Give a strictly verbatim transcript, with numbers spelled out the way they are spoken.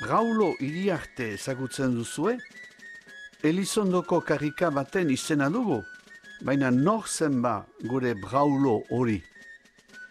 Raulo Iriarte ezagutzen duzue? Elizondoko karrika baten izena dugu, baina nor zen ba gure Braulo hori.